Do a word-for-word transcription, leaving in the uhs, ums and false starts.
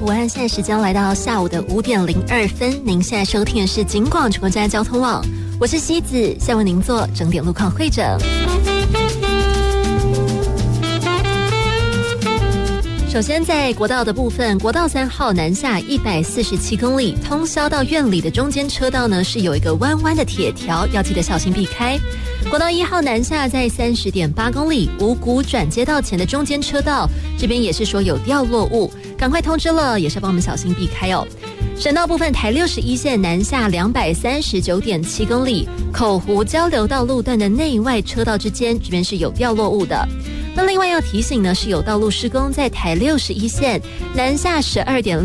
午安，现在时间来到下午的五点零二分，您现在收听的是警广直播站交通网，我是西子，现在为您做整点路况会诊。首先在国道的部分，国道三号南下一百四十七公里，通霄到院里的中间车道呢是有一个弯弯的铁条，要记得小心避开。国道一号南下在三十点八公里，五股转接道前的中间车道，这边也是说有掉落物，赶快通知了，也是帮我们小心避开哦。省道部分，台六十一线南下两百三十九点七公里，口湖交流道路段的内外车道之间，这边是有掉落物的。那另外要提醒呢，是有道路施工在台六十一线南下十二点